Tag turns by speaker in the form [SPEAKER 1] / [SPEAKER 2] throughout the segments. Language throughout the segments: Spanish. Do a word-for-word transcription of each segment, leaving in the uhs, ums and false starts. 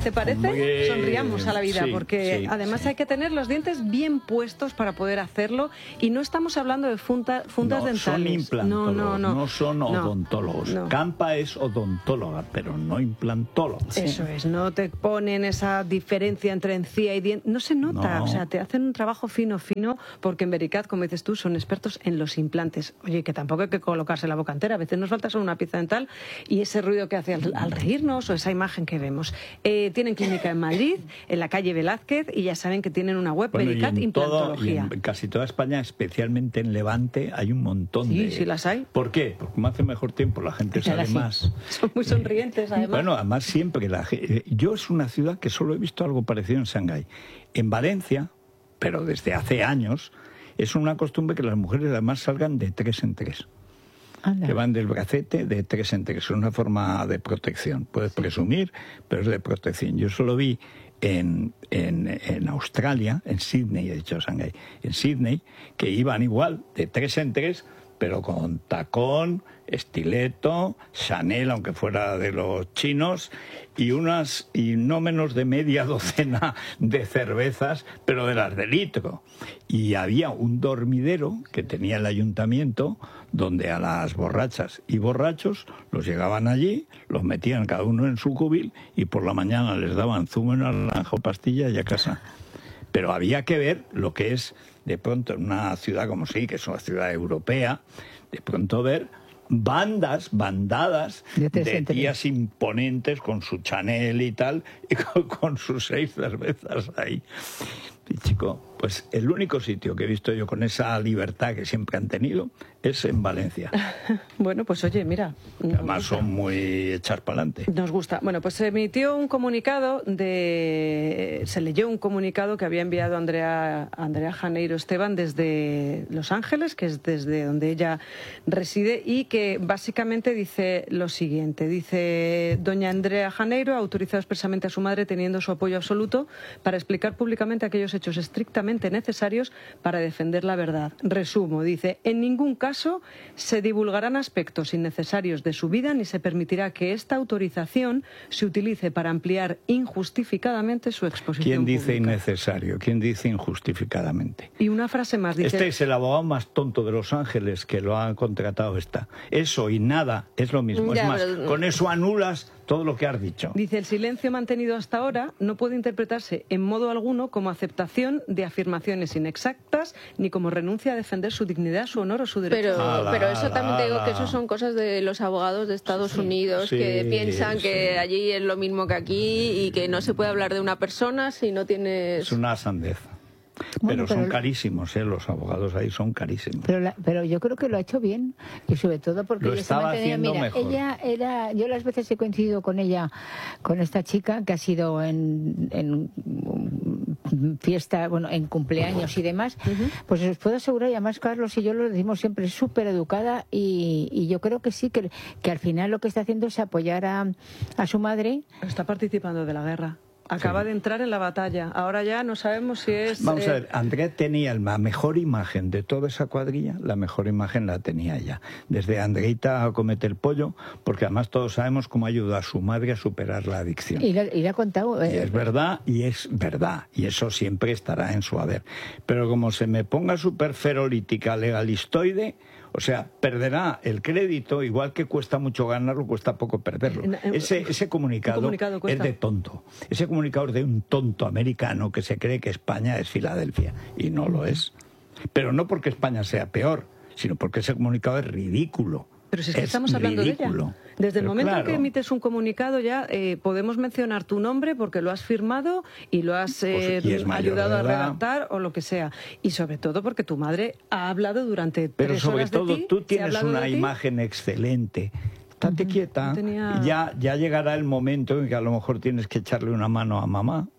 [SPEAKER 1] ¿Te parece?
[SPEAKER 2] Hombre,
[SPEAKER 1] Sonriamos a la vida,
[SPEAKER 2] sí,
[SPEAKER 1] porque
[SPEAKER 2] sí,
[SPEAKER 1] además
[SPEAKER 2] sí.
[SPEAKER 1] hay que tener los dientes bien puestos para poder hacerlo, y no estamos hablando de funta, fundas
[SPEAKER 2] no,
[SPEAKER 1] dentales.
[SPEAKER 2] son implantólogos,
[SPEAKER 1] no, no, no.
[SPEAKER 2] no son
[SPEAKER 1] No,
[SPEAKER 2] odontólogos.
[SPEAKER 1] no.
[SPEAKER 2] Campa es odontóloga, pero no implantóloga.
[SPEAKER 1] Eso es, no te ponen esa diferencia entre encía y diente, no se nota,
[SPEAKER 2] No.
[SPEAKER 1] o sea, te hacen un trabajo fino, fino, porque en Vericat, como dices tú, son expertos en los implantes. Oye, que tampoco hay que colocarse la boca entera, a veces nos falta solo una pieza dental y ese ruido que hace al, al reírnos o esa imagen que vemos. Eh, tienen clínica en Madrid, en la calle Velázquez, y ya saben que tienen una web,
[SPEAKER 2] Bueno,
[SPEAKER 1] Vericat
[SPEAKER 2] y en todo, y
[SPEAKER 1] Implantología.
[SPEAKER 2] en casi toda España, especialmente en Levante, hay un montón
[SPEAKER 1] Sí,
[SPEAKER 2] de...
[SPEAKER 1] sí las hay.
[SPEAKER 2] ¿Por qué? Porque como hace mejor tiempo, la gente
[SPEAKER 1] Claro,
[SPEAKER 2] sale
[SPEAKER 1] sí.
[SPEAKER 2] más.
[SPEAKER 1] Son muy sonrientes, además.
[SPEAKER 2] Bueno, además siempre la ge- yo es una ciudad que solo he visto algo parecido en Shanghái. En Valencia, pero desde hace años, es una costumbre que las mujeres además salgan de tres en tres.
[SPEAKER 3] Anda.
[SPEAKER 2] Que van del bracete de tres en tres. Es una forma de protección. Puedes presumir, pero es de protección. Yo solo vi en, en, en Australia, en Sydney, he dicho Shanghái, en Sydney, que iban igual de tres en tres, pero con tacón, estileto, Chanel, aunque fuera de los chinos, y unas y no menos de media docena de cervezas, pero de las de litro. Y había un dormidero que tenía el ayuntamiento, donde a las borrachas y borrachos los llegaban allí, los metían cada uno en su cubil y por la mañana les daban zumo de naranja o pastilla y a casa. Pero había que ver lo que es, de pronto, en una ciudad como sí, que es una ciudad europea, de pronto ver bandas, bandadas
[SPEAKER 3] De tres
[SPEAKER 2] de
[SPEAKER 3] en tres.
[SPEAKER 2] tías imponentes con su Chanel y tal, y con, con sus seis cervezas ahí. Y chico, pues el único sitio que he visto yo con esa libertad que siempre han tenido es en Valencia.
[SPEAKER 1] Bueno, pues oye, mira. nos
[SPEAKER 2] Además
[SPEAKER 1] gusta.
[SPEAKER 2] son muy echar para adelante.
[SPEAKER 1] Nos gusta. Bueno, pues se emitió un comunicado de... Se leyó un comunicado que había enviado Andrea, Andrea Janeiro Esteban desde Los Ángeles, que es desde donde ella reside, y que básicamente dice lo siguiente. Dice: doña Andrea Janeiro ha autorizado expresamente a su madre, teniendo su apoyo absoluto, para explicar públicamente aquellos hechos estrictamente necesarios para defender la verdad. Resumo, dice: en ningún caso se divulgarán aspectos innecesarios de su vida, ni se permitirá que esta autorización se utilice para ampliar injustificadamente su exposición
[SPEAKER 2] ¿Quién dice
[SPEAKER 1] pública.
[SPEAKER 2] innecesario? ¿Quién dice injustificadamente?
[SPEAKER 1] Y una frase más, dice...
[SPEAKER 2] Este es el abogado más tonto de Los Ángeles que lo ha contratado esta. Eso y nada es lo mismo.
[SPEAKER 1] Ya,
[SPEAKER 2] es más,
[SPEAKER 1] pero-
[SPEAKER 2] con eso anulas todo lo que has dicho.
[SPEAKER 1] Dice: el silencio mantenido hasta ahora no puede interpretarse en modo alguno como aceptación de afirmaciones inexactas, ni como renuncia a defender su dignidad, su honor o su derecho.
[SPEAKER 4] Pero,
[SPEAKER 2] Ala,
[SPEAKER 4] pero eso también te digo
[SPEAKER 2] ala.
[SPEAKER 4] que eso son cosas de los abogados de Estados Unidos,
[SPEAKER 2] Sí,
[SPEAKER 4] que piensan
[SPEAKER 2] sí.
[SPEAKER 4] que allí es lo mismo que aquí y que no se puede hablar de una persona si no tienes...
[SPEAKER 2] Es una sandez.
[SPEAKER 3] Bueno,
[SPEAKER 2] pero son
[SPEAKER 3] pero-
[SPEAKER 2] carísimos, ¿eh? Los abogados ahí son carísimos.
[SPEAKER 3] Pero, la- pero yo creo que lo ha hecho bien, y sobre todo porque
[SPEAKER 2] Lo
[SPEAKER 3] ella
[SPEAKER 2] estaba
[SPEAKER 3] mantenía-
[SPEAKER 2] haciendo
[SPEAKER 3] mira,
[SPEAKER 2] mejor.
[SPEAKER 3] ella era, yo las veces he coincidido con ella, con esta chica que ha sido en, en mm, fiesta, bueno, en cumpleaños y demás, pues os puedo asegurar, y además Carlos y yo lo decimos siempre, es súper educada, y, y yo creo que sí, que, que al final lo que está haciendo es apoyar a, a su madre.
[SPEAKER 1] Está participando de la guerra. Acaba
[SPEAKER 2] Sí.
[SPEAKER 1] de entrar en la batalla. Ahora ya no sabemos si es...
[SPEAKER 2] Vamos
[SPEAKER 1] eh,
[SPEAKER 2] a ver, Andrea tenía la mejor imagen de toda esa cuadrilla, la mejor imagen la tenía ella. Desde Andreita a Comete el Pollo, porque además todos sabemos cómo ayudó a su madre a superar la adicción.
[SPEAKER 3] Y le, y le ha contado.
[SPEAKER 2] Y
[SPEAKER 3] eh,
[SPEAKER 2] es verdad, y es verdad, y eso siempre estará en su haber. Pero como se me ponga súper ferolítica, legalistoide, o sea, perderá el crédito, igual que cuesta mucho ganarlo, cuesta poco perderlo.
[SPEAKER 1] En- en-
[SPEAKER 2] Ese, ese comunicado,
[SPEAKER 1] comunicado
[SPEAKER 2] es
[SPEAKER 1] cuesta.
[SPEAKER 2] de tonto. Ese comunicado es de un tonto americano que se cree que España es Filadelfia, y no lo es. Pero no porque España sea peor, sino porque ese comunicado es ridículo.
[SPEAKER 1] Pero si es que
[SPEAKER 2] Es
[SPEAKER 1] estamos hablando
[SPEAKER 2] ridículo.
[SPEAKER 1] de ella. Desde el
[SPEAKER 2] Pero
[SPEAKER 1] momento en
[SPEAKER 2] claro.
[SPEAKER 1] que emites un comunicado ya eh, podemos mencionar tu nombre porque lo has firmado y lo has eh,
[SPEAKER 2] Pues, y es mayor
[SPEAKER 1] ayudado
[SPEAKER 2] de
[SPEAKER 1] a
[SPEAKER 2] edad.
[SPEAKER 1] redactar o lo que sea. Y sobre todo porque tu madre ha hablado durante
[SPEAKER 2] Pero
[SPEAKER 1] tres
[SPEAKER 2] sobre
[SPEAKER 1] horas de
[SPEAKER 2] todo
[SPEAKER 1] ti,
[SPEAKER 2] tú
[SPEAKER 1] se ha
[SPEAKER 2] tienes
[SPEAKER 1] hablado
[SPEAKER 2] una
[SPEAKER 1] de ti.
[SPEAKER 2] imagen excelente. Estate quieta.
[SPEAKER 1] No tenía-
[SPEAKER 2] Ya, ya llegará el momento en que a lo mejor tienes que echarle una mano a mamá.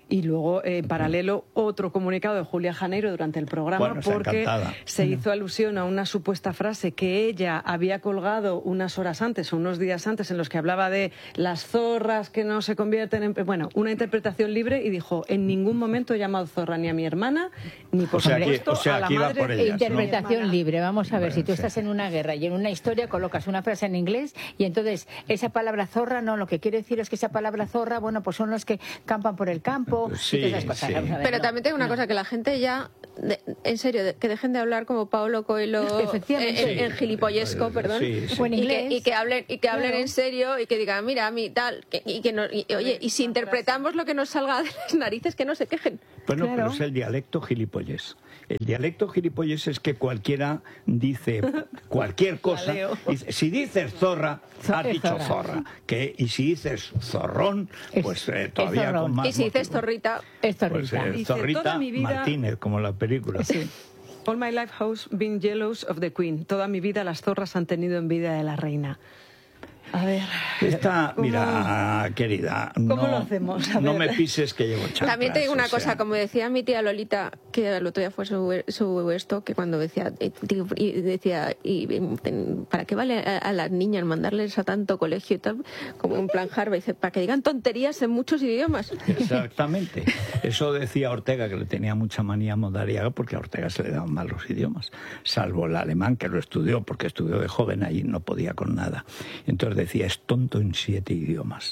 [SPEAKER 1] Y luego, eh, en paralelo, otro comunicado de Julia Janeiro durante el programa,
[SPEAKER 2] bueno,
[SPEAKER 1] porque
[SPEAKER 2] encantada.
[SPEAKER 1] se hizo alusión a una supuesta frase que ella había colgado unas horas antes o unos días antes, en los que hablaba de las zorras que no se convierten en... Bueno, una interpretación libre, y dijo, en ningún momento he llamado zorra ni a mi hermana, ni por
[SPEAKER 2] O sea que-
[SPEAKER 1] supuesto
[SPEAKER 2] o sea
[SPEAKER 1] a la
[SPEAKER 2] que iba
[SPEAKER 1] madre
[SPEAKER 2] por
[SPEAKER 1] de
[SPEAKER 2] ellas,
[SPEAKER 1] mi
[SPEAKER 2] ¿no?
[SPEAKER 3] Interpretación
[SPEAKER 1] hermana.
[SPEAKER 3] libre. Vamos a ver,
[SPEAKER 2] Bueno,
[SPEAKER 3] si tú
[SPEAKER 2] sí.
[SPEAKER 3] estás en una guerra y en una historia colocas una frase en inglés y entonces esa palabra zorra, no, lo que quiere decir es que esa palabra zorra, bueno, pues son los que campan por el campo
[SPEAKER 2] Sí,
[SPEAKER 3] y todas esas cosas.
[SPEAKER 2] sí.
[SPEAKER 3] Vamos a ver,
[SPEAKER 4] Pero
[SPEAKER 3] no,
[SPEAKER 4] también tengo una
[SPEAKER 3] no.
[SPEAKER 4] cosa, que la gente ya, de- en serio, de- que dejen de hablar como Paulo Coelho
[SPEAKER 3] Efectivamente.
[SPEAKER 4] en, en gilipollesco, perdón.
[SPEAKER 2] Sí, sí.
[SPEAKER 3] O en
[SPEAKER 4] Y que,
[SPEAKER 3] inglés.
[SPEAKER 4] y que hablen y que hablen
[SPEAKER 3] Claro.
[SPEAKER 4] en serio y que digan, mira, a mí tal, que- y que no, y, oye, y si interpretamos lo que nos salga de las narices, que no se quejen.
[SPEAKER 2] Bueno,
[SPEAKER 3] Claro.
[SPEAKER 2] pero es el dialecto gilipollés. El dialecto gilipollés es que cualquiera dice cualquier cosa.
[SPEAKER 1] leo.
[SPEAKER 2] Dice, si dices zorra, has
[SPEAKER 3] Es
[SPEAKER 2] dicho
[SPEAKER 3] zorra.
[SPEAKER 2] zorra. Que, y si dices zorrón,
[SPEAKER 3] Es-
[SPEAKER 2] pues eh,
[SPEAKER 3] es
[SPEAKER 2] todavía
[SPEAKER 3] zorrón.
[SPEAKER 2] con más
[SPEAKER 4] Y si dices
[SPEAKER 2] motivo.
[SPEAKER 4] zorrita,
[SPEAKER 3] Es
[SPEAKER 2] Pues,
[SPEAKER 3] zorrita.
[SPEAKER 2] eh,
[SPEAKER 1] Dice,
[SPEAKER 2] zorrita
[SPEAKER 1] toda mi vida-
[SPEAKER 2] Martínez, como la película.
[SPEAKER 1] Sí. All my life has been jealous of the queen. Toda mi vida las zorras han tenido envidia de la reina. A ver...
[SPEAKER 2] Esta,
[SPEAKER 1] ¿Cómo-
[SPEAKER 2] mira, querida,
[SPEAKER 1] cómo
[SPEAKER 2] no,
[SPEAKER 1] lo hacemos? A
[SPEAKER 2] no
[SPEAKER 1] ver.
[SPEAKER 2] me pises que llevo chanclas.
[SPEAKER 4] también te digo una
[SPEAKER 2] o sea,
[SPEAKER 4] cosa, como decía mi tía Lolita, que el otro día fue su, su esto, que cuando decía, eh, digo, y decía, y, eh, ten- ¿para qué vale a, a las niñas mandarles a tanto colegio y tal? Como en plan Harvard, dice, para que digan tonterías en muchos idiomas.
[SPEAKER 2] Exactamente. Eso decía Ortega, que le tenía mucha manía a Modariaga porque a Ortega se le daban mal los idiomas, salvo el alemán, que lo estudió, porque estudió de joven allí, no podía con nada. Entonces decía, es tonto en siete idiomas.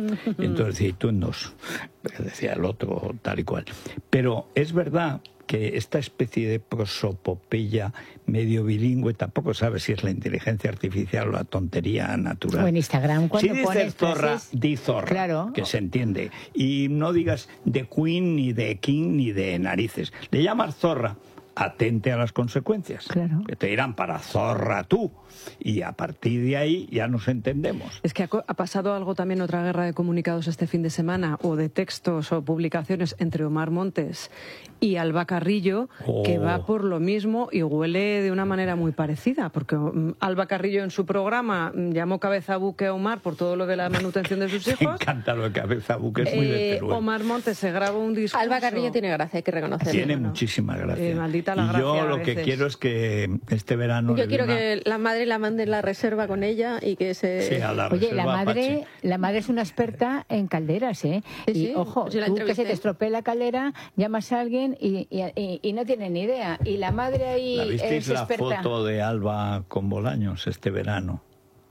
[SPEAKER 2] Y entonces decía, y tú en dos. Decía el otro, tal y cual. Pero es verdad que esta especie de prosopopeya medio bilingüe tampoco sabe si es la inteligencia artificial o la tontería natural.
[SPEAKER 3] O en Instagram, cuando
[SPEAKER 2] si dices
[SPEAKER 3] pones
[SPEAKER 2] zorra,
[SPEAKER 3] frases-
[SPEAKER 2] di zorra,
[SPEAKER 3] Claro.
[SPEAKER 2] que se entiende. Y no digas de queen, ni de king, ni de narices. Le llamas zorra, atente a las consecuencias.
[SPEAKER 3] Claro.
[SPEAKER 2] Que te dirán para zorra tú. Y a partir de ahí ya nos entendemos.
[SPEAKER 1] Es que ha, co- ha pasado algo también, otra guerra de comunicados este fin de semana, o de textos o publicaciones entre Omar Montes y Alba Carrillo,
[SPEAKER 2] Oh.
[SPEAKER 1] que va por lo mismo y huele de una manera muy parecida, porque mm, Alba Carrillo en su programa mm, llamó cabeza buque a Omar por todo lo de la manutención de sus
[SPEAKER 2] Me
[SPEAKER 1] hijos.
[SPEAKER 2] encanta lo de cabeza buque, es muy de
[SPEAKER 1] Eh,
[SPEAKER 2] Teruel.
[SPEAKER 1] Omar Montes se graba un discurso.
[SPEAKER 4] Alba Carrillo tiene gracia, hay que reconocerlo.
[SPEAKER 2] Tiene
[SPEAKER 1] bueno.
[SPEAKER 2] muchísima gracia.
[SPEAKER 1] Eh, maldita la
[SPEAKER 2] y yo
[SPEAKER 1] gracia a
[SPEAKER 2] lo que
[SPEAKER 1] veces.
[SPEAKER 2] quiero es que este verano...
[SPEAKER 4] Yo
[SPEAKER 2] le
[SPEAKER 4] quiero
[SPEAKER 2] dé una-
[SPEAKER 4] que la madre la mande en la reserva con ella y que se...
[SPEAKER 2] Sí, a la
[SPEAKER 3] Oye, la
[SPEAKER 2] reserva
[SPEAKER 3] madre,
[SPEAKER 2] Apache.
[SPEAKER 3] la madre es una experta en calderas, ¿eh?
[SPEAKER 4] Sí,
[SPEAKER 3] y
[SPEAKER 4] sí,
[SPEAKER 3] ojo,
[SPEAKER 4] yo la
[SPEAKER 3] tú que se
[SPEAKER 4] entrevisté.
[SPEAKER 3] te estropee la caldera, llamas a alguien y, y, y- y no tienen ni idea. Y la madre ahí
[SPEAKER 2] ¿La visteis
[SPEAKER 3] es
[SPEAKER 2] la
[SPEAKER 3] experta.
[SPEAKER 2] foto de Alba con Bolaños este verano?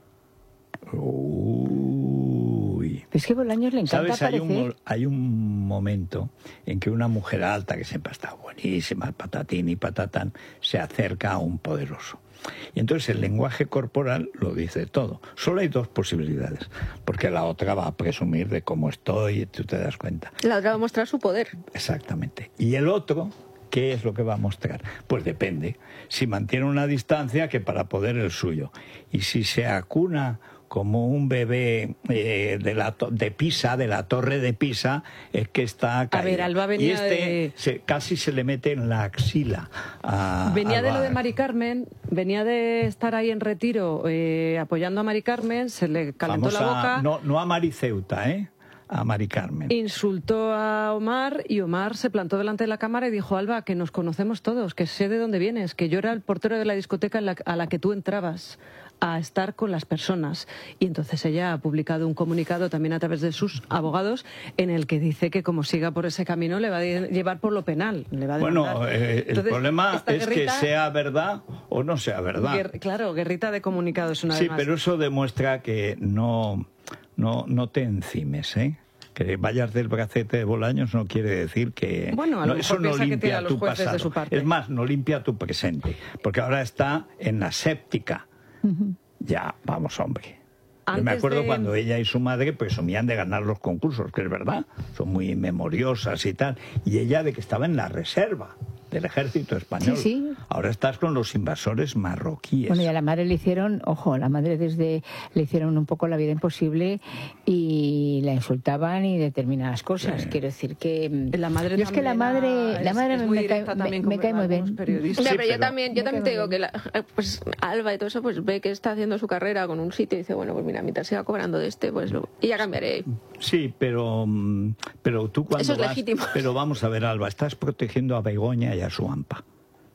[SPEAKER 2] Uy.
[SPEAKER 3] Es que Bolaños le encanta
[SPEAKER 2] ¿Sabes? Hay un,
[SPEAKER 3] aparecer.
[SPEAKER 2] mo- hay un momento en que una mujer alta, que siempre ha estado buenísima, patatín y patatán, se acerca a un poderoso. Y entonces el lenguaje corporal lo dice todo. Solo hay dos posibilidades, porque la otra va a presumir de cómo estoy y tú te das cuenta.
[SPEAKER 4] La otra va a mostrar su poder.
[SPEAKER 2] Exactamente. Y el otro, ¿qué es lo que va a mostrar? Pues depende. Si mantiene una distancia, que para poder el suyo. Y si se acuna como un bebé eh, de, la to- de Pisa, de la torre de Pisa, es que está caído.
[SPEAKER 1] ver, Alba
[SPEAKER 2] y
[SPEAKER 1] venía
[SPEAKER 2] este
[SPEAKER 1] de-
[SPEAKER 2] se- casi se le mete en la axila a
[SPEAKER 1] Venía de
[SPEAKER 2] Alba.
[SPEAKER 1] lo de Mari Carmen, venía de estar ahí en retiro eh, apoyando a Mari Carmen, se le calentó la
[SPEAKER 2] Famosa-
[SPEAKER 1] boca,
[SPEAKER 2] No, no a Mari Ceuta, ¿eh? A Mari Carmen.
[SPEAKER 1] insultó a Omar y Omar se plantó delante de la cámara y dijo, Alba, que nos conocemos todos, que sé de dónde vienes, que yo era el portero de la discoteca en la- a la que tú entrabas a estar con las personas. Y entonces ella ha publicado un comunicado también a través de sus abogados en el que dice que como siga por ese camino le va a llevar por lo penal. Le va a
[SPEAKER 2] Bueno,
[SPEAKER 1] demandar.
[SPEAKER 2] eh, el
[SPEAKER 1] Entonces,
[SPEAKER 2] problema
[SPEAKER 1] esta
[SPEAKER 2] es
[SPEAKER 1] guerrita-
[SPEAKER 2] que sea verdad o no sea verdad.
[SPEAKER 1] Guer- claro, guerrita de comunicados una
[SPEAKER 2] Sí,
[SPEAKER 1] vez más.
[SPEAKER 2] pero eso demuestra que no, no, no te encimes, ¿eh? Que vayas del bracete de Bolaños no quiere decir que...
[SPEAKER 1] Bueno, a
[SPEAKER 2] no,
[SPEAKER 1] lo
[SPEAKER 2] eso
[SPEAKER 1] mejor
[SPEAKER 2] no
[SPEAKER 1] piensa que tiene
[SPEAKER 2] limpia
[SPEAKER 1] a los
[SPEAKER 2] tu
[SPEAKER 1] jueces de
[SPEAKER 2] pasado.
[SPEAKER 1] su parte.
[SPEAKER 2] Es más, no limpia tu presente, porque ahora está en la séptica. Ya, vamos, hombre. Yo me
[SPEAKER 1] Antes
[SPEAKER 2] acuerdo
[SPEAKER 1] de-
[SPEAKER 2] cuando ella y su madre presumían de ganar los concursos, que es verdad, son muy memoriosas y tal, y ella de que estaba en la reserva del ejército español.
[SPEAKER 3] Sí, sí.
[SPEAKER 2] Ahora estás con los invasores marroquíes.
[SPEAKER 3] Bueno, y a la madre le hicieron, ojo, a la madre desde le hicieron un poco la vida imposible y la insultaban y determinadas cosas.
[SPEAKER 2] Sí.
[SPEAKER 3] Quiero decir que
[SPEAKER 1] La madre
[SPEAKER 3] yo es que la
[SPEAKER 1] también
[SPEAKER 3] madre,
[SPEAKER 1] ha-
[SPEAKER 3] la
[SPEAKER 1] es-
[SPEAKER 3] madre
[SPEAKER 1] es
[SPEAKER 3] me,
[SPEAKER 1] muy
[SPEAKER 3] me
[SPEAKER 1] directa
[SPEAKER 3] cae,
[SPEAKER 1] también
[SPEAKER 3] me- me
[SPEAKER 1] con
[SPEAKER 3] cae muy
[SPEAKER 1] algunos
[SPEAKER 3] bien.
[SPEAKER 1] periodistas.
[SPEAKER 4] Hombre,
[SPEAKER 2] Sí,
[SPEAKER 4] pero, yo
[SPEAKER 2] pero-
[SPEAKER 4] también, yo
[SPEAKER 3] Me
[SPEAKER 4] también
[SPEAKER 3] cae
[SPEAKER 4] te digo
[SPEAKER 3] muy
[SPEAKER 4] que la- eh, pues Alba y todo eso, pues ve que está haciendo su carrera con un sitio y dice, bueno, pues mira, mientras siga cobrando de este, pues lo, y ya cambiaré.
[SPEAKER 2] Sí, pero, pero tú cuando
[SPEAKER 4] Eso es
[SPEAKER 2] vas...
[SPEAKER 4] legítimo.
[SPEAKER 2] Pero vamos a ver, Alba, estás protegiendo a Begoña y a su AMPA.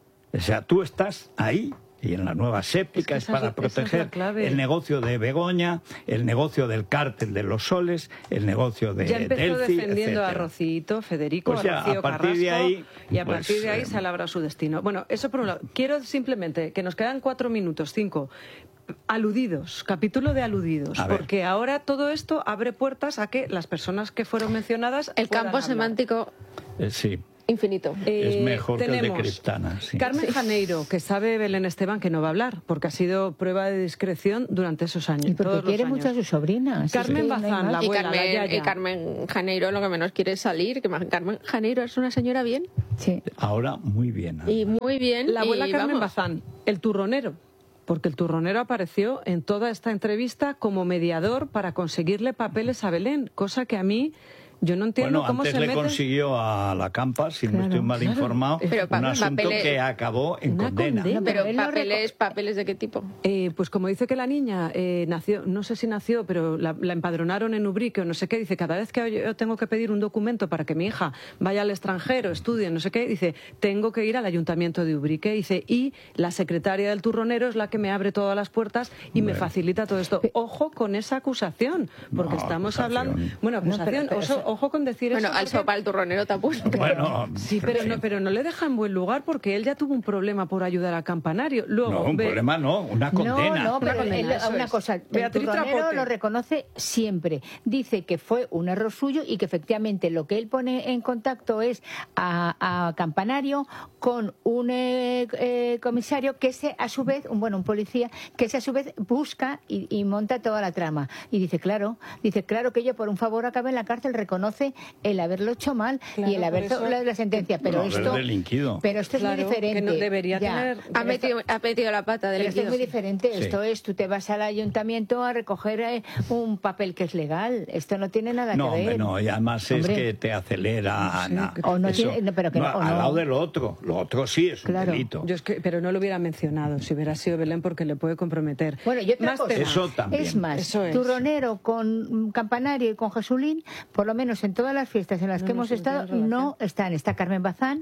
[SPEAKER 2] O sea, tú estás ahí... Y en la nueva séptica es,
[SPEAKER 1] es que
[SPEAKER 2] para
[SPEAKER 1] esa es,
[SPEAKER 2] proteger
[SPEAKER 1] esa es
[SPEAKER 2] el negocio de Begoña, el negocio del cártel de los Soles, el negocio de
[SPEAKER 1] Ya empezó
[SPEAKER 2] Delci,
[SPEAKER 1] defendiendo
[SPEAKER 2] etcétera.
[SPEAKER 1] a Rocito, Federico,
[SPEAKER 2] Pues ya,
[SPEAKER 1] a Rocío
[SPEAKER 2] a partir
[SPEAKER 1] Carrasco,
[SPEAKER 2] de ahí,
[SPEAKER 1] y a
[SPEAKER 2] pues,
[SPEAKER 1] partir de ahí
[SPEAKER 2] eh,
[SPEAKER 1] se labra su destino. Bueno, eso por un lado. Quiero simplemente, que nos quedan cuatro minutos, cinco, aludidos, capítulo de aludidos,
[SPEAKER 2] A ver.
[SPEAKER 1] porque ahora todo esto abre puertas a que las personas que fueron mencionadas
[SPEAKER 4] El
[SPEAKER 1] puedan
[SPEAKER 4] campo
[SPEAKER 1] hablar.
[SPEAKER 4] semántico
[SPEAKER 2] Eh, sí,
[SPEAKER 4] infinito.
[SPEAKER 2] es
[SPEAKER 1] Eh,
[SPEAKER 2] mejor que el de
[SPEAKER 1] tenemos
[SPEAKER 2] Criptana. Sí.
[SPEAKER 1] Carmen Janeiro, que sabe Belén Esteban que no va a hablar, porque ha sido prueba de discreción durante esos años.
[SPEAKER 3] Y porque
[SPEAKER 1] todos los
[SPEAKER 3] quiere
[SPEAKER 1] años.
[SPEAKER 3] mucho a sus sobrinas.
[SPEAKER 1] Carmen
[SPEAKER 3] Es que no hay
[SPEAKER 1] Bazán,
[SPEAKER 3] más.
[SPEAKER 1] la
[SPEAKER 4] Y
[SPEAKER 1] abuela, la
[SPEAKER 4] Carmen,
[SPEAKER 1] yaya.
[SPEAKER 4] y Carmen Janeiro lo que menos quiere es salir. Que Carmen Janeiro es una señora bien.
[SPEAKER 3] Sí.
[SPEAKER 2] Ahora muy bien. Alba.
[SPEAKER 4] Y muy bien.
[SPEAKER 1] La abuela
[SPEAKER 4] y
[SPEAKER 1] Carmen
[SPEAKER 4] vamos.
[SPEAKER 1] Bazán, el turronero, porque el turronero apareció en toda esta entrevista como mediador para conseguirle papeles a Belén, cosa que a mí yo no entiendo
[SPEAKER 2] Bueno,
[SPEAKER 1] cómo
[SPEAKER 2] antes
[SPEAKER 1] se
[SPEAKER 2] le
[SPEAKER 1] mete.
[SPEAKER 2] consiguió a la Campa, si no
[SPEAKER 3] Claro,
[SPEAKER 2] estoy mal
[SPEAKER 1] claro.
[SPEAKER 2] informado,
[SPEAKER 4] Pero pa-
[SPEAKER 2] un asunto
[SPEAKER 4] papeles-
[SPEAKER 2] que acabó en
[SPEAKER 1] Una
[SPEAKER 2] condena.
[SPEAKER 1] condena.
[SPEAKER 4] Pero
[SPEAKER 3] Él no
[SPEAKER 4] papeles, papeles de qué tipo.
[SPEAKER 1] Eh, pues como dice que la niña eh, nació, no sé si nació, pero la, la empadronaron en Ubrique o no sé qué, dice, cada vez que yo tengo que pedir un documento para que mi hija vaya al extranjero, estudie, no sé qué, dice, tengo que ir al ayuntamiento de Ubrique, dice, y la secretaria del turronero es la que me abre todas las puertas y me
[SPEAKER 2] Bueno.
[SPEAKER 1] facilita todo esto. Ojo con esa acusación, porque
[SPEAKER 2] No,
[SPEAKER 1] estamos
[SPEAKER 2] acusación.
[SPEAKER 1] hablando... Bueno,
[SPEAKER 3] No, pero-
[SPEAKER 1] acusación,
[SPEAKER 3] pero
[SPEAKER 1] oso-
[SPEAKER 3] eso-
[SPEAKER 1] ojo con decir
[SPEAKER 4] Bueno,
[SPEAKER 1] eso.
[SPEAKER 4] al
[SPEAKER 1] porque-
[SPEAKER 4] sopa el turronero tampoco.
[SPEAKER 2] Bueno,
[SPEAKER 1] Sí, pero no, pero no le deja en buen lugar porque él ya tuvo un problema por ayudar al campanario. Luego,
[SPEAKER 2] no, un
[SPEAKER 1] ve-
[SPEAKER 2] problema no, una condena.
[SPEAKER 3] No, no, pero
[SPEAKER 1] Una condena,
[SPEAKER 3] él-
[SPEAKER 1] eso
[SPEAKER 3] una
[SPEAKER 1] es.
[SPEAKER 3] cosa, el
[SPEAKER 1] Beatriz
[SPEAKER 3] turronero
[SPEAKER 1] Trapote.
[SPEAKER 3] lo reconoce siempre. Dice que fue un error suyo y que efectivamente lo que él pone en contacto es a, a Campanario con un eh, eh, comisario que se a su vez, un, bueno, un policía, que se a su vez busca y, y monta toda la trama. Y dice, claro, dice, claro que yo por un favor acabé en la cárcel, reconoce el haberlo hecho mal
[SPEAKER 1] Claro,
[SPEAKER 3] y el haber
[SPEAKER 1] por eso-
[SPEAKER 3] la, la sentencia. Pero
[SPEAKER 2] No, haber
[SPEAKER 3] esto,
[SPEAKER 2] delinquido.
[SPEAKER 3] pero esto es
[SPEAKER 1] Claro,
[SPEAKER 3] muy diferente.
[SPEAKER 1] que no debería
[SPEAKER 3] ya.
[SPEAKER 1] tener-
[SPEAKER 4] Ha metido, ha metido la pata del
[SPEAKER 3] Pero esto es
[SPEAKER 4] líquido.
[SPEAKER 3] muy diferente.
[SPEAKER 2] Sí.
[SPEAKER 3] Esto es, tú te vas al ayuntamiento a recoger eh, un papel que es legal. Esto no tiene nada
[SPEAKER 2] No,
[SPEAKER 3] que ver.
[SPEAKER 2] hombre, no, y además
[SPEAKER 3] Hombre.
[SPEAKER 2] es que te acelera.
[SPEAKER 1] Sí,
[SPEAKER 2] na,
[SPEAKER 1] que-
[SPEAKER 3] O no
[SPEAKER 2] eso.
[SPEAKER 3] tiene- no, pero que no- o
[SPEAKER 2] al
[SPEAKER 3] no.
[SPEAKER 2] lado de lo otro. Lo otro sí es un
[SPEAKER 3] Claro.
[SPEAKER 2] delito.
[SPEAKER 1] Yo es que, pero no lo hubiera mencionado si hubiera sido Belén porque le puede comprometer.
[SPEAKER 3] Bueno, y otra
[SPEAKER 1] Más
[SPEAKER 3] cosa,
[SPEAKER 1] tema.
[SPEAKER 2] Eso también.
[SPEAKER 3] es más,
[SPEAKER 1] Eso es.
[SPEAKER 3] Turronero con mm, Campanario y con Jesulín, por lo menos en todas las fiestas en las
[SPEAKER 1] No,
[SPEAKER 3] que
[SPEAKER 1] no,
[SPEAKER 3] hemos
[SPEAKER 1] sí,
[SPEAKER 3] estado,
[SPEAKER 1] tienen
[SPEAKER 3] no están. Está Carmen Bazán,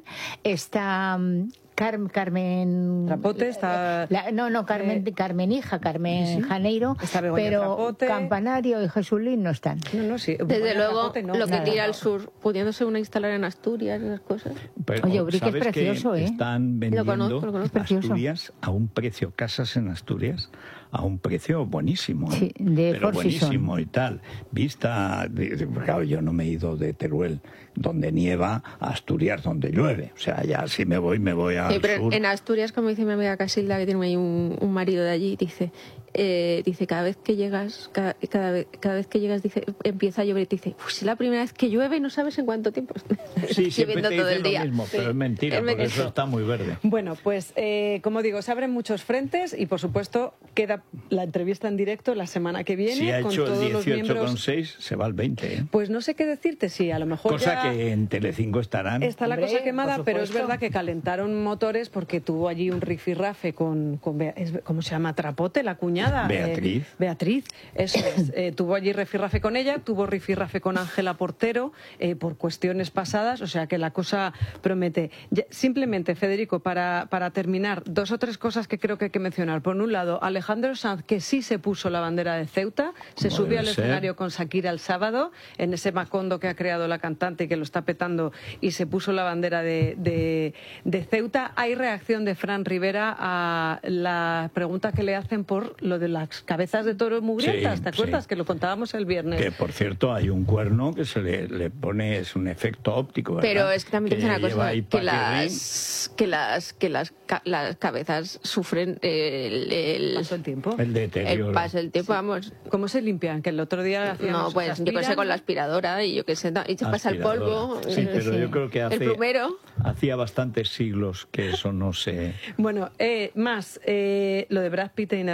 [SPEAKER 3] está mm, Car- Carmen...
[SPEAKER 1] Trapote, está-
[SPEAKER 3] la- no, no, Carmen,
[SPEAKER 1] Eh,
[SPEAKER 3] Carmen hija, Carmen
[SPEAKER 1] sí.
[SPEAKER 3] Janeiro,
[SPEAKER 1] Está Begoña
[SPEAKER 3] pero
[SPEAKER 1] Trapote.
[SPEAKER 3] Campanario y Jesulín no están.
[SPEAKER 1] No, no, sí.
[SPEAKER 4] Desde
[SPEAKER 1] Begoña
[SPEAKER 4] luego,
[SPEAKER 1] Trapote, no,
[SPEAKER 4] lo que
[SPEAKER 1] nada.
[SPEAKER 4] tira al sur, pudiéndose una instalar en Asturias, esas cosas.
[SPEAKER 2] Pero,
[SPEAKER 3] Oye, Ubrique es
[SPEAKER 2] ¿sabes que
[SPEAKER 3] precioso, ¿eh?
[SPEAKER 2] están vendiendo
[SPEAKER 4] conozco, lo conozco.
[SPEAKER 3] Precioso.
[SPEAKER 2] Asturias a un precio, casas en Asturias, a un precio buenísimo. ¿eh?
[SPEAKER 3] Sí, de
[SPEAKER 2] Pero
[SPEAKER 3] Four Seasons.
[SPEAKER 2] buenísimo y tal. Vista, de- de- claro, yo no me he ido de Teruel, donde nieva, a Asturias, donde llueve. O sea, ya si me voy, me voy al
[SPEAKER 4] Sí, pero
[SPEAKER 2] sur.
[SPEAKER 4] en Asturias, como dice mi amiga Casilda, que tiene ahí un, un marido de allí, dice, eh, dice cada vez que llegas, cada, cada vez, cada vez que llegas, dice, empieza a llover y te dice, pues si la primera vez que llueve no sabes en cuánto tiempo.
[SPEAKER 2] Sí, siempre
[SPEAKER 4] Lloviendo
[SPEAKER 2] te
[SPEAKER 4] todo
[SPEAKER 2] dicen
[SPEAKER 4] el
[SPEAKER 2] lo
[SPEAKER 4] día.
[SPEAKER 2] mismo, pero
[SPEAKER 4] Sí.
[SPEAKER 2] es mentira,
[SPEAKER 4] Es
[SPEAKER 2] porque
[SPEAKER 4] mentira.
[SPEAKER 2] eso está muy verde.
[SPEAKER 1] Bueno, pues eh, como digo, se abren muchos frentes y por supuesto queda la entrevista en directo la semana que viene
[SPEAKER 2] Si ha
[SPEAKER 1] con
[SPEAKER 2] hecho
[SPEAKER 1] todos
[SPEAKER 2] el
[SPEAKER 1] los
[SPEAKER 2] dieciocho coma
[SPEAKER 1] miembros.
[SPEAKER 2] seis, se va al veinte. ¿eh?
[SPEAKER 1] Pues no sé qué decirte, sí, a lo mejor
[SPEAKER 2] Cosa
[SPEAKER 1] ya
[SPEAKER 2] que en Telecinco estarán.
[SPEAKER 1] está la
[SPEAKER 3] Hombre,
[SPEAKER 1] cosa quemada,
[SPEAKER 3] por
[SPEAKER 1] pero es
[SPEAKER 3] supuesto.
[SPEAKER 1] verdad que calentaron motores porque tuvo allí un rifirrafe con, con Bea- es- ¿cómo se llama? Trapote, la cuñada.
[SPEAKER 2] Beatriz.
[SPEAKER 1] Eh, Beatriz, eso es. Eh, tuvo allí rifirrafe con ella, tuvo rifirrafe con Ángela Portero eh, por cuestiones pasadas, o sea que la cosa promete. Ya- simplemente, Federico, para, para terminar, dos o tres cosas que creo que hay que mencionar. Por un lado, Alejandro Sanz, que sí se puso la bandera de Ceuta, se
[SPEAKER 2] Como
[SPEAKER 1] subió
[SPEAKER 2] debe
[SPEAKER 1] al
[SPEAKER 2] ser.
[SPEAKER 1] escenario con Shakira el sábado, en ese macondo que ha creado la cantante y que lo está petando, y se puso la bandera de, de, de Ceuta. Hay reacción de Fran Rivera a la pregunta que le hacen por lo de las cabezas de toro mugrientas,
[SPEAKER 2] Sí,
[SPEAKER 1] ¿te acuerdas?
[SPEAKER 2] sí.
[SPEAKER 1] Que lo contábamos el viernes.
[SPEAKER 2] Que, por cierto, hay un cuerno que se le, le pone, es un efecto óptico, ¿verdad?
[SPEAKER 4] Pero es que también tiene una
[SPEAKER 2] lleva
[SPEAKER 4] cosa,
[SPEAKER 2] ahí
[SPEAKER 4] que
[SPEAKER 2] paquirrín.
[SPEAKER 4] las, que las que las, ca- las cabezas sufren el, el,
[SPEAKER 1] Pasó el tiempo.
[SPEAKER 2] El deterioro.
[SPEAKER 4] el paso del tiempo, vamos.
[SPEAKER 1] ¿Cómo se limpian? Que el otro día hacíamos...
[SPEAKER 4] No, pues
[SPEAKER 1] se
[SPEAKER 4] yo que sé,
[SPEAKER 1] aspiran.
[SPEAKER 4] con la aspiradora y yo que sé, y se pasa el polvo.
[SPEAKER 2] Aspiradora. Sí,
[SPEAKER 4] eh,
[SPEAKER 2] pero
[SPEAKER 3] sí.
[SPEAKER 2] yo creo que hace,
[SPEAKER 4] El plumero.
[SPEAKER 2] hacía bastantes siglos que eso no se...
[SPEAKER 1] Bueno, eh, más, eh, lo de Brad Pitt e Inés Ramos.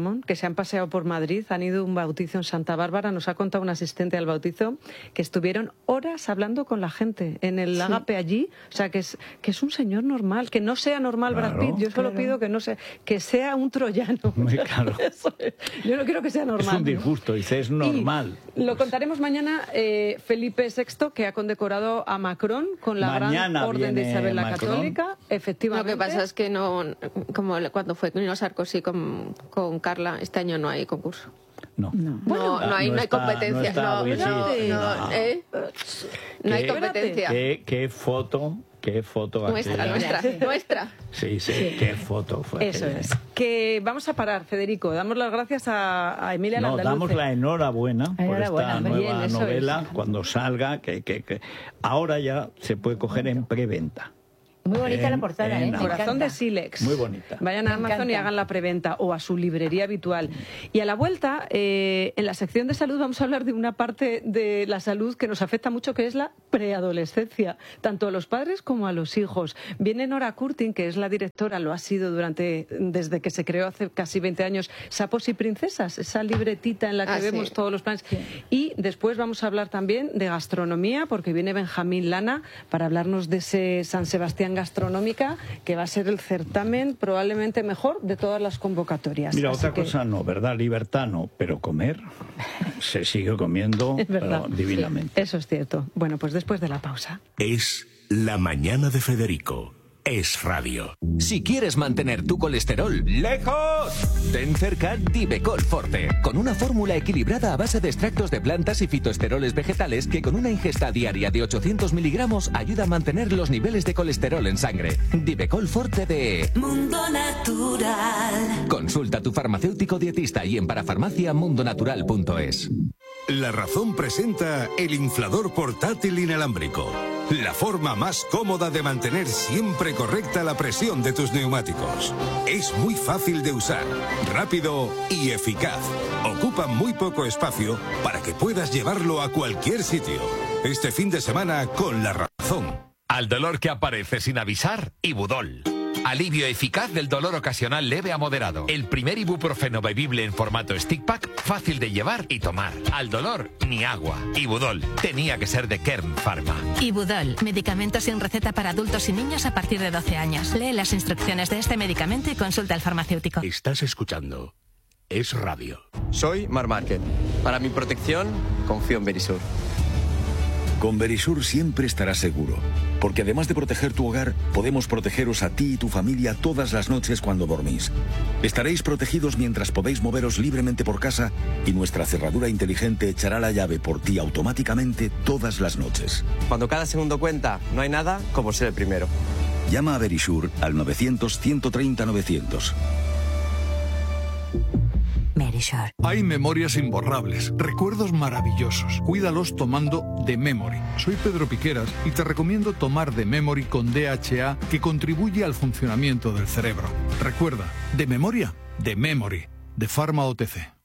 [SPEAKER 1] Ramón, que se han paseado por Madrid, han ido a un bautizo en Santa Bárbara, nos ha contado un asistente al bautizo, que estuvieron horas hablando con la gente en el sí. ágape allí, o sea, que es, que es un señor normal, que no sea normal claro, Brad Pitt, yo solo claro. pido que no sea, que sea un troyano.
[SPEAKER 2] Muy claro.
[SPEAKER 1] Yo no quiero que sea normal.
[SPEAKER 2] Es un disgusto, dice, es normal.
[SPEAKER 1] Y lo contaremos mañana, eh, Felipe sexto, que ha condecorado a Macron con la
[SPEAKER 2] mañana
[SPEAKER 1] Gran Orden de Isabel la
[SPEAKER 2] Macron.
[SPEAKER 1] Católica, efectivamente.
[SPEAKER 4] Lo que pasa es que no, como cuando fue con Sarkozy con, con Carla, este año no hay concurso.
[SPEAKER 2] No.
[SPEAKER 4] No, bueno, no, hay, no, no hay
[SPEAKER 2] está,
[SPEAKER 4] competencia.
[SPEAKER 2] No, está,
[SPEAKER 4] no,
[SPEAKER 2] sí,
[SPEAKER 4] no,
[SPEAKER 2] no.
[SPEAKER 4] ¿eh? no hay competencia.
[SPEAKER 2] ¿Qué, qué foto? ¿Qué foto?
[SPEAKER 4] Nuestra,
[SPEAKER 2] aquella?
[SPEAKER 4] nuestra, sí. nuestra.
[SPEAKER 2] Sí, sí, sí, qué foto fue.
[SPEAKER 1] Eso
[SPEAKER 2] aquella.
[SPEAKER 1] es. Que vamos a parar, Federico. Damos las gracias a, a Emilia
[SPEAKER 2] No,
[SPEAKER 1] Landaluce.
[SPEAKER 2] damos la enhorabuena,
[SPEAKER 3] enhorabuena
[SPEAKER 2] por esta
[SPEAKER 3] bien,
[SPEAKER 2] nueva novela, es. cuando salga, que, que, que ahora ya se puede coger en preventa.
[SPEAKER 3] Muy bonita
[SPEAKER 2] en,
[SPEAKER 3] la portada, ¿eh?
[SPEAKER 1] Corazón de Sílex.
[SPEAKER 2] Muy bonita.
[SPEAKER 1] Vayan a Amazon y hagan la preventa o a su librería habitual. Y a la vuelta, eh, en la sección de salud vamos a hablar de una parte de la salud que nos afecta mucho, que es la preadolescencia, tanto a los padres como a los hijos. Viene Nora Curtin, que es la directora, lo ha sido durante desde que se creó hace casi veinte años, Sapos y Princesas, esa libretita en la que
[SPEAKER 4] ah,
[SPEAKER 1] vemos
[SPEAKER 4] sí.
[SPEAKER 1] todos los planes. Sí. Y después vamos a hablar también de gastronomía, porque viene Benjamín Lana para hablarnos de ese San Sebastián Gastronómica, que va a ser el certamen probablemente mejor de todas las convocatorias.
[SPEAKER 2] Mira,
[SPEAKER 1] Así
[SPEAKER 2] otra
[SPEAKER 1] que...
[SPEAKER 2] cosa no, ¿verdad? Libertad no, pero comer se sigue comiendo pero divinamente.
[SPEAKER 1] Sí, eso es cierto. Bueno, pues después de la pausa.
[SPEAKER 5] Es La Mañana de Federico. Es radio.
[SPEAKER 6] Si quieres mantener tu colesterol lejos, ten cerca Divecol Forte, con una fórmula equilibrada a base de extractos de plantas y fitoesteroles vegetales que con una ingesta diaria de ochocientos miligramos ayuda a mantener los niveles de colesterol en sangre. Divecol Forte de
[SPEAKER 7] Mundo Natural.
[SPEAKER 6] Consulta a tu farmacéutico dietista y en parafarmacia mundonatural punto es.
[SPEAKER 5] La Razón presenta el inflador portátil inalámbrico. La forma más cómoda de mantener siempre correcta la presión de tus neumáticos. Es muy fácil de usar, rápido y eficaz. Ocupa muy poco espacio para que puedas llevarlo a cualquier sitio. Este fin de semana con La Razón.
[SPEAKER 8] Al dolor que aparece sin avisar, Ibudol. Alivio eficaz del dolor ocasional leve a moderado. El primer ibuprofeno bebible en formato stick pack, fácil de llevar y tomar. Al dolor, ni agua. Ibudol. Tenía que ser de Kern Pharma.
[SPEAKER 9] Ibudol. Medicamento sin receta para adultos y niños a partir de doce años. Lee las instrucciones de este medicamento y consulta al farmacéutico.
[SPEAKER 5] Estás escuchando Es Radio.
[SPEAKER 10] Soy Mar Márquez. Para mi protección, confío en Verisur.
[SPEAKER 11] Con Verisur siempre estarás seguro, porque además de proteger tu hogar, podemos protegeros a ti y tu familia todas las noches cuando dormís. Estaréis protegidos mientras podéis moveros libremente por casa y nuestra cerradura inteligente echará la llave por ti automáticamente todas las noches.
[SPEAKER 10] Cuando cada segundo cuenta, no hay nada como ser el primero.
[SPEAKER 11] Llama a Verisur al novecientos, ciento treinta, novecientos.
[SPEAKER 9] Verisur.
[SPEAKER 12] Hay memorias imborrables, recuerdos maravillosos. Cuídalos tomando The Memory. Soy Pedro Piqueras y te recomiendo tomar The Memory con D H A, que contribuye al funcionamiento del cerebro. Recuerda, de memoria, The Memory, de Pharma O T C.